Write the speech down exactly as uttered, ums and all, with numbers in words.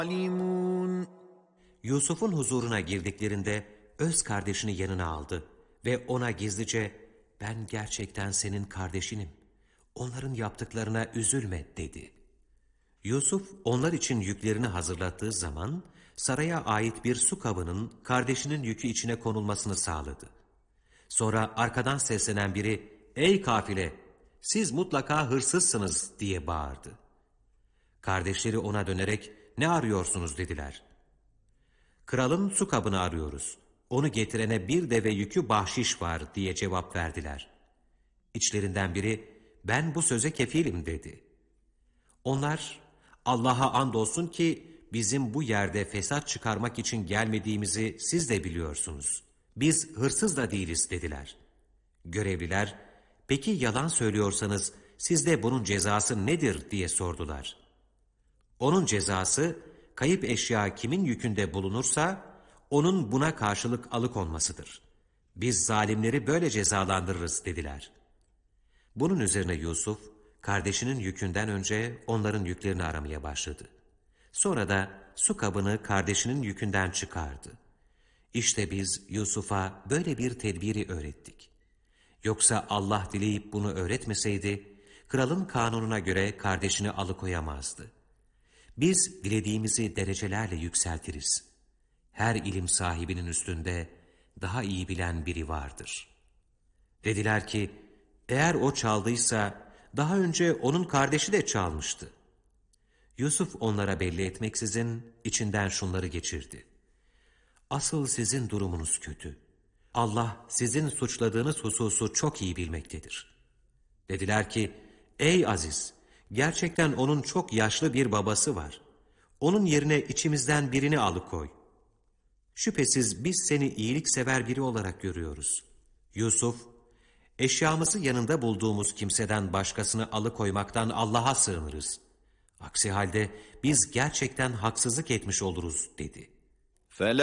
ظالمون. Yusuf'un huzuruna girdiklerinde öz kardeşini yanına aldı ve ona gizlice "Ben gerçekten senin kardeşinim. Onların yaptıklarına üzülme." dedi. Yusuf onlar için yüklerini hazırlattığı zaman saraya ait bir su kabının kardeşinin yükü içine konulmasını sağladı. Sonra arkadan seslenen biri "Ey kafile! Siz mutlaka hırsızsınız!" diye bağırdı. Kardeşleri ona dönerek "Ne arıyorsunuz?" dediler. "Kralın su kabını arıyoruz. Onu getirene bir deve yükü bahşiş var." diye cevap verdiler. İçlerinden biri "Ben bu söze kefilim." dedi. Onlar "Allah'a andolsun ki bizim bu yerde fesat çıkarmak için gelmediğimizi siz de biliyorsunuz. Biz hırsız da değiliz." dediler. Görevliler "Peki yalan söylüyorsanız sizde bunun cezası nedir?" diye sordular. "Onun cezası kayıp eşya kimin yükünde bulunursa onun buna karşılık alıkonmasıdır. Biz zalimleri böyle cezalandırırız." dediler. Bunun üzerine Yusuf kardeşinin yükünden önce onların yüklerini aramaya başladı. Sonra da su kabını kardeşinin yükünden çıkardı. İşte biz Yusuf'a böyle bir tedbiri öğrettik. Yoksa Allah dileyip bunu öğretmeseydi, kralın kanununa göre kardeşini alıkoyamazdı. Biz dilediğimizi derecelerle yükseltiriz. Her ilim sahibinin üstünde daha iyi bilen biri vardır. Dediler ki, eğer o çaldıysa daha önce onun kardeşi de çalmıştı. Yusuf onlara belli etmeksizin içinden şunları geçirdi: Asıl sizin durumunuz kötü. Allah sizin suçladığınız hususu çok iyi bilmektedir. Dediler ki, ey Aziz, gerçekten onun çok yaşlı bir babası var. Onun yerine içimizden birini alıkoy. Şüphesiz biz seni iyiliksever biri olarak görüyoruz. Yusuf, eşyamızı yanında bulduğumuz kimseden başkasını alıkoymaktan Allah'a sığınırız. Aksi halde biz gerçekten haksızlık etmiş oluruz dedi.